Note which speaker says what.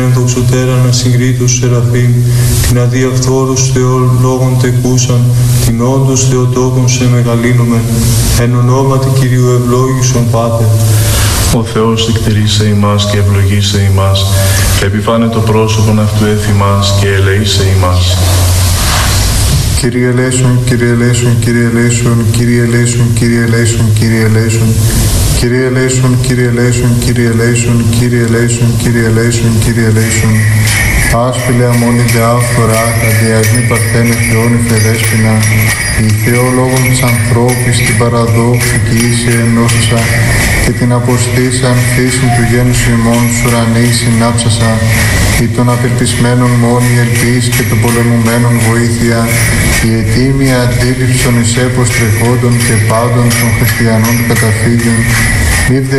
Speaker 1: ενδοξωτέραν ασυγκρίτους Σεραφείμ, την αδιαφθόρους Θεόν λόγων τεκούσαν, την όντως Θεοτόκον σε μεγαλύνομεν, εν ονόματι Κυρίου ευλόγησον Πάτερ.
Speaker 2: Ο Θεός εκτηρήσε ημάς και ευλογήσε ημάς, επιφάνε το πρόσωπον αυτού εφημάς και ελεήσε ημάς.
Speaker 3: Κύριε ελέησον, Κύριε ελέησον, Κύριε ελέησον, Κύριε ελέησον, Κύριε ελέησον, Κύριε ελέησον, Κύριε ελέησον, Κύριε ελέησον, Κύριε ελέησον, Κύριε ελέησον, Κύριε ελέησον, Κύριε ελέησον. Άσπηλε αμόνιντε άφθορα, αντιασμή παρθένε Θεόν υφεδέσποινα, η Θεολόγων της ανθρώπης την παραδόξη και ίσια ενώσασα, και την αποστήσαν φύσιν του γένους ημών τους ουρανείς συνάψασα, ή των απελπισμένων μόνη ελπίς και των πολεμουμένων βοήθεια, η ετοίμια αντίληψη των εισέπως τρεχόντων και πάντων των χριστιανών καταφύγιων, μη